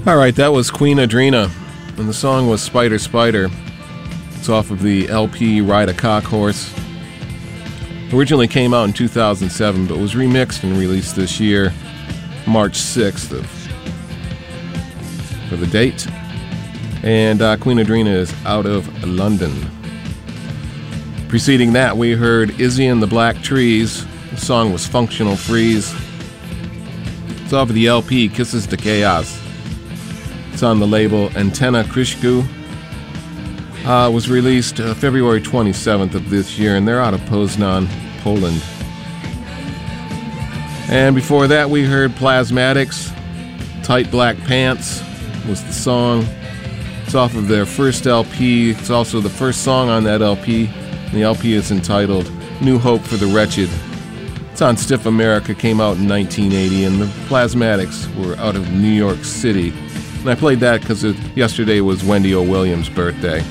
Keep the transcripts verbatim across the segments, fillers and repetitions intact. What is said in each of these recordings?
All right, that was Queen Adrena, and the song was Spider Spider. It's off of the L P Ride a Cock Horse. Originally came out in two thousand seven, but was remixed and released this year, March sixth, of, for the date. And uh, Queen Adrena is out of London. Preceding that, we heard Izzy and the Black Trees. The song was Functional Freeze. It's off of the L P Kisses to Chaos. It's on the label Antenna Krishku. Uh, was released uh, February twenty-seventh of this year, and they're out of Poznan, Poland. And before that, we heard Plasmatics. Tight Black Pants was the song. It's off of their first L P. It's also the first song on that L P. The L P is entitled New Hope for the Wretched. It's on Stiff America, came out in nineteen eighty, and the Plasmatics were out of New York City. And I played that because yesterday was Wendy O. Williams' birthday.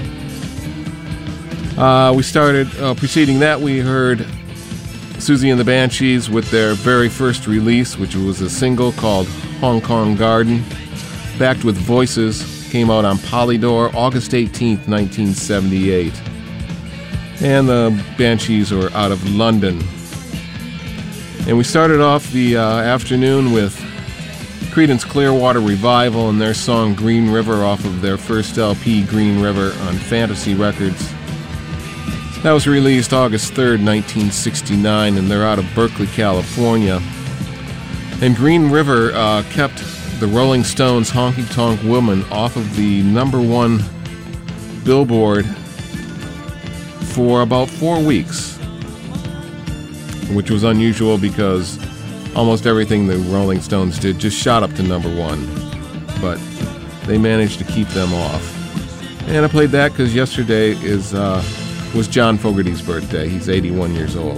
Uh, we started, uh, preceding that, we heard Susie and the Banshees with their very first release, which was a single called Hong Kong Garden. Backed with Voices, came out on Polydor August eighteenth, nineteen seventy-eight. And the Banshees were out of London. And we started off the uh, afternoon with Creedence Clearwater Revival and their song Green River off of their first L P, Green River, on Fantasy Records. That was released August third, nineteen sixty-nine, and they're out of Berkeley, California. And Green River uh, kept the Rolling Stones' Honky Tonk Woman off of the number one Billboard for about four weeks, which was unusual because almost everything the Rolling Stones did just shot up to number one, but they managed to keep them off. And I played that because yesterday is uh, was John Fogerty's birthday. He's eighty-one years old.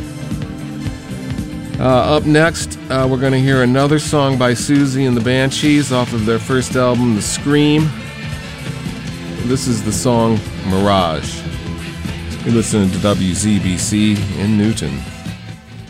Uh, up next, uh, we're going to hear another song by Susie and the Banshees off of their first album, The Scream. This is the song Mirage. You're listening to W Z B C in Newton.